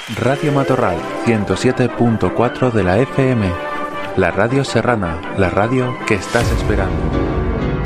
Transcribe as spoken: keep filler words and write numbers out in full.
Radio Matorral ciento siete punto cuatro de la F M. La radio serrana, la radio que estás esperando.